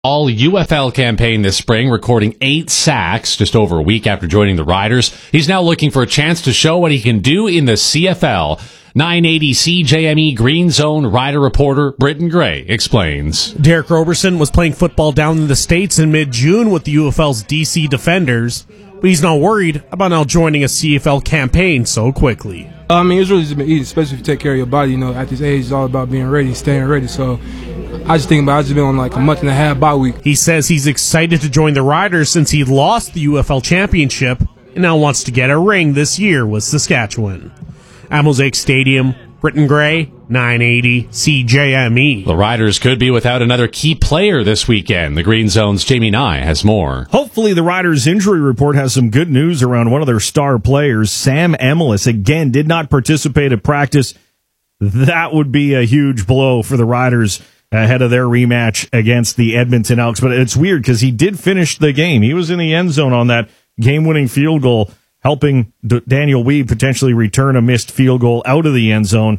All UFL campaign this spring, recording 8 sacks just over a week after joining the Riders. He's now looking for a chance to show what he can do in the CFL. 980 CJME Green Zone Rider reporter Britton Gray explains. Derek Roberson was playing football down in the States in mid-June with the UFL's DC Defenders, but he's not worried about now joining a CFL campaign so quickly. I mean, it's really been easy, especially if you take care of your body. You know, at this age, it's all about being ready, staying ready. So I just been on like a month and a half bye week. He says he's excited to join the Riders since he lost the UFL championship and now wants to get a ring this year with Saskatchewan. At Mosaic Stadium, Britton Gray, 980 CJME. The Riders could be without another key player this weekend. The Green Zone's Jamie Nye has more. Hopefully the Riders' injury report has some good news around one of their star players. Sam Emilus, again, did not participate at practice. That would be a huge blow for the Riders ahead of their rematch against the Edmonton Elks. But it's weird because he did finish the game. He was in the end zone on that game-winning field goal, helping Daniel Weed potentially return a missed field goal out of the end zone.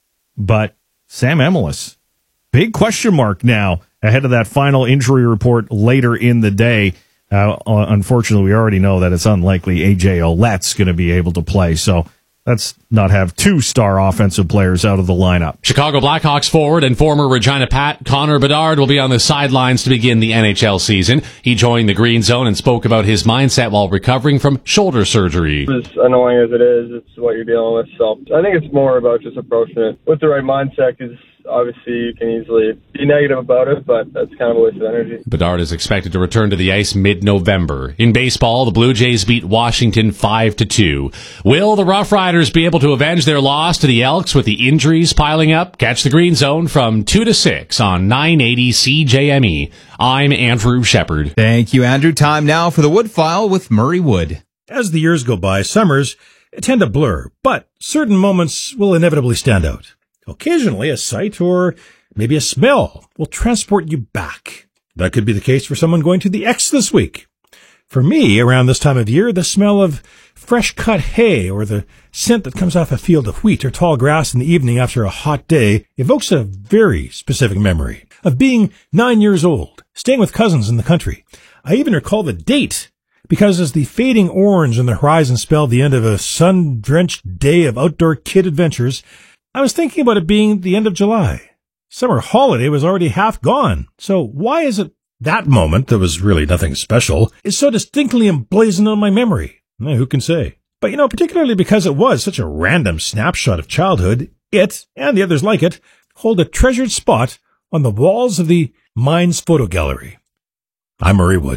But Sam Emilus, big question mark now ahead of that final injury report later in the day. Unfortunately, we already know that it's unlikely A.J. Ouellette's going to be able to play. So let's not have 2 star offensive players out of the lineup. Chicago Blackhawks forward and former Regina Pat Connor Bedard will be on the sidelines to begin the NHL season. He joined the Green Zone and spoke about his mindset while recovering from shoulder surgery. As annoying as it is, it's what you're dealing with. So I think it's more about just approaching it with the right mindset, because obviously you can easily be negative about it, but that's kind of a waste of energy. Bedard is expected to return to the ice mid-November. In baseball, the Blue Jays beat Washington 5-2. Will the Rough Riders be able to avenge their loss to the Elks with the injuries piling up? Catch the Green Zone from 2 to 6 on 980 CJME. I'm Andrew Shepard. Thank you, Andrew. Time now for the Wood File with Murray Wood. As the years go by, summers tend to blur, but certain moments will inevitably stand out. Occasionally, a sight or maybe a smell will transport you back. That could be the case for someone going to the X this week. For me, around this time of year, the smell of fresh cut hay or the scent that comes off a field of wheat or tall grass in the evening after a hot day evokes a very specific memory of being 9 years old, staying with cousins in the country. I even recall the date, because as the fading orange on the horizon spelled the end of a sun-drenched day of outdoor kid adventures, I was thinking about it being the end of July. Summer holiday was already half gone. So why is it that moment, that was really nothing special, is so distinctly emblazoned on my memory? Who can say? But, particularly because it was such a random snapshot of childhood, it, and the others like it, hold a treasured spot on the walls of the Mines Photo Gallery. I'm Murray Wood.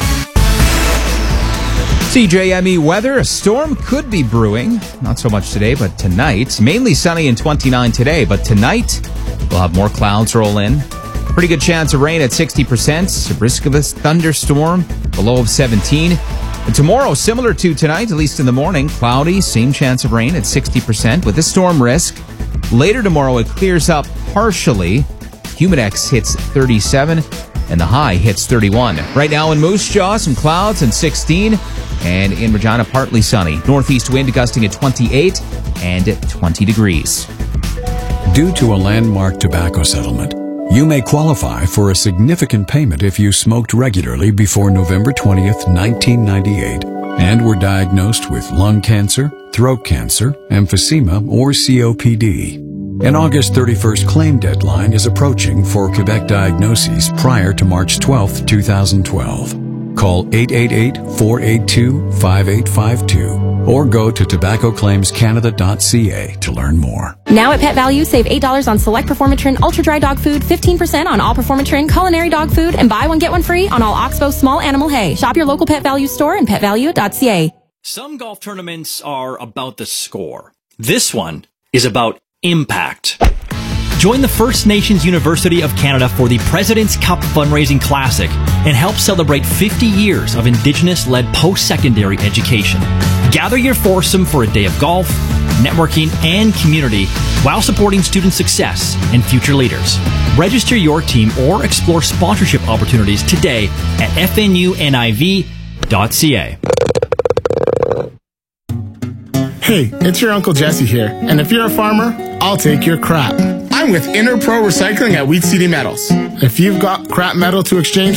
CJME weather, a storm could be brewing. Not so much today, but tonight. Mainly sunny and 29 today, but tonight we'll have more clouds roll in. Pretty good chance of rain at 60%. A risk of a thunderstorm, a low of 17. And tomorrow, similar to tonight, at least in the morning, cloudy, same chance of rain at 60% with a storm risk. Later tomorrow, it clears up partially. Humidex hits 37 and the high hits 31. Right now in Moose Jaw, some clouds and 16. And in Regina, partly sunny. Northeast wind gusting at 28 and 20 degrees. Due to a landmark tobacco settlement, you may qualify for a significant payment if you smoked regularly before November 20th, 1998, and were diagnosed with lung cancer, throat cancer, emphysema, or COPD. An August 31st claim deadline is approaching for Quebec diagnoses prior to March 12th, 2012. Call 888-482-5852 or go to tobaccoclaimscanada.ca to learn more. Now at Pet Value, save $8 on select Performatrin Ultra Dry Dog Food, 15% on all Performatrin Culinary Dog Food, and buy one, get one free on all Oxbow Small Animal Hay. Shop your local Pet Value store and petvalue.ca. Some golf tournaments are about the score. This one is about impact. Join the First Nations University of Canada for the President's Cup Fundraising Classic and help celebrate 50 years of Indigenous-led post-secondary education. Gather your foursome for a day of golf, networking, and community while supporting student success and future leaders. Register your team or explore sponsorship opportunities today at fnuniv.ca. Hey, it's your Uncle Jesse here, and if you're a farmer, I'll take your crap. I'm with Interpro Recycling at Wheat City Metals. If you've got crap metal to exchange